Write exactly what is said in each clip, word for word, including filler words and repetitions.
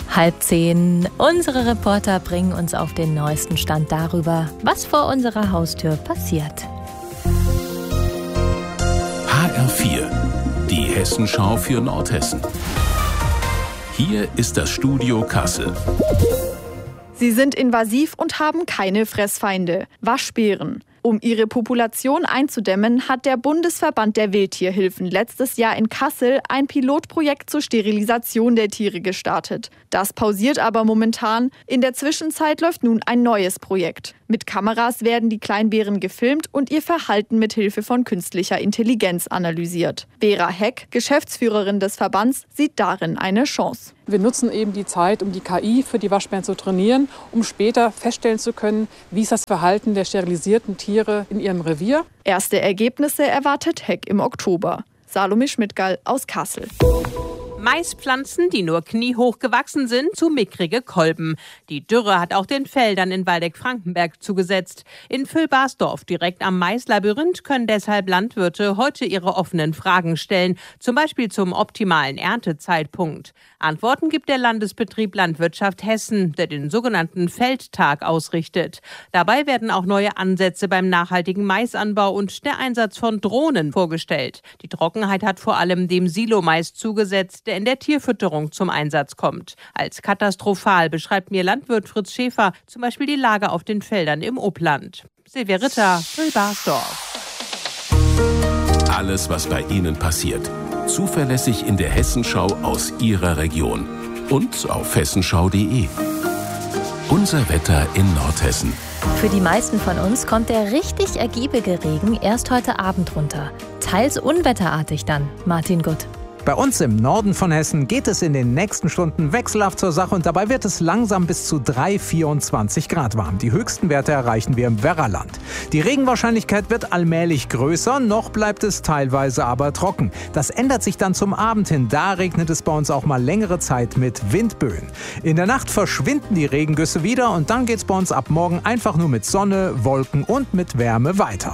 Halb zehn. Unsere Reporter bringen uns auf den neuesten Stand darüber, was vor unserer Haustür passiert. H R vier, die Hessenschau für Nordhessen. Hier ist das Studio Kassel. Sie sind invasiv und haben keine Fressfeinde. Waschbären. Um ihre Population einzudämmen, hat der Bundesverband der Wildtierhilfen letztes Jahr in Kassel ein Pilotprojekt zur Sterilisation der Tiere gestartet. Das pausiert aber momentan. In der Zwischenzeit läuft nun ein neues Projekt. Mit Kameras werden die Kleinbären gefilmt und ihr Verhalten mit Hilfe von künstlicher Intelligenz analysiert. Vera Heck, Geschäftsführerin des Verbands, sieht darin eine Chance. Wir nutzen eben die Zeit, um die K I für die Waschbären zu trainieren, um später feststellen zu können, wie ist das Verhalten der sterilisierten Tiere in ihrem Revier. Erste Ergebnisse erwartet Heck im Oktober. Salome Schmidtgall aus Kassel. Maispflanzen, die nur kniehoch gewachsen sind, zu mickrige Kolben. Die Dürre hat auch den Feldern in Waldeck-Frankenberg zugesetzt. In Füllbarsdorf, direkt am Maislabyrinth, können deshalb Landwirte heute ihre offenen Fragen stellen, zum Beispiel zum optimalen Erntezeitpunkt. Antworten gibt der Landesbetrieb Landwirtschaft Hessen, der den sogenannten Feldtag ausrichtet. Dabei werden auch neue Ansätze beim nachhaltigen Maisanbau und der Einsatz von Drohnen vorgestellt. Die Trockenheit hat vor allem dem Silomais zugesetzt, der in der Tierfütterung zum Einsatz kommt. Als katastrophal beschreibt mir Landwirt Fritz Schäfer zum Beispiel die Lage auf den Feldern im Upland. Silvia Ritter, Füllbarsdorf. Alles, was bei Ihnen passiert. Zuverlässig in der Hessenschau aus Ihrer Region. Und auf hessenschau punkt de. Unser Wetter in Nordhessen. Für die meisten von uns kommt der richtig ergiebige Regen erst heute Abend runter. Teils unwetterartig dann. Martin Gutt. Bei uns im Norden von Hessen geht es in den nächsten Stunden wechselhaft zur Sache und dabei wird es langsam bis zu drei Komma vierundzwanzig Grad warm. Die höchsten Werte erreichen wir im Werraland. Die Regenwahrscheinlichkeit wird allmählich größer, noch bleibt es teilweise aber trocken. Das ändert sich dann zum Abend hin. Da regnet es bei uns auch mal längere Zeit mit Windböen. In der Nacht verschwinden die Regengüsse wieder und dann geht es bei uns ab morgen einfach nur mit Sonne, Wolken und mit Wärme weiter.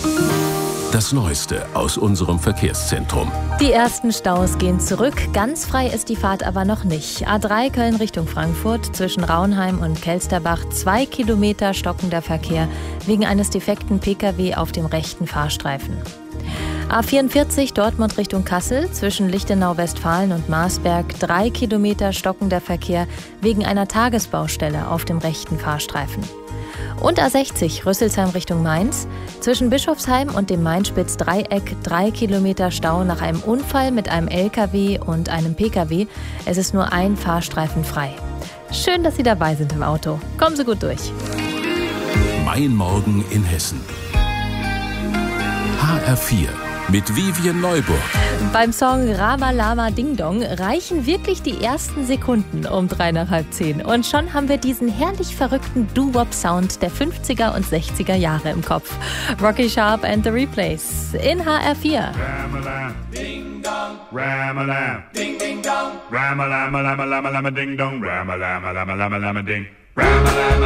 Das Neueste aus unserem Verkehrszentrum. Die ersten Staus gehen zurück. Ganz frei ist die Fahrt aber noch nicht. A drei Köln Richtung Frankfurt zwischen Raunheim und Kelsterbach. Zwei Kilometer stockender Verkehr wegen eines defekten Pkw auf dem rechten Fahrstreifen. A vierundvierzig Dortmund Richtung Kassel zwischen Lichtenau-Westfalen und Marsberg. Drei Kilometer stockender Verkehr wegen einer Tagesbaustelle auf dem rechten Fahrstreifen. Und A sechzig Rüsselsheim Richtung Mainz. Zwischen Bischofsheim und dem Mainspitz-Dreieck drei Kilometer Stau nach einem Unfall mit einem L K W und einem Pkw. Es ist nur ein Fahrstreifen frei. Schön, dass Sie dabei sind im Auto. Kommen Sie gut durch. Mein Morgen in Hessen. H R vier mit Vivian Neuburg. Beim Song Rama Lama Ding Dong reichen wirklich die ersten Sekunden um drei nach halb zehn. Und schon haben wir diesen herrlich verrückten Doo-Wop-Sound der fünfziger und sechziger Jahre im Kopf. Rocky Sharp and the Replays in H R vier. Rama-lam, ding dong, Rama-lam, ding ding dong, Rama-lam, lama lama lama ding dong, Rama-lam, lama lama lama ding, Rama-lam.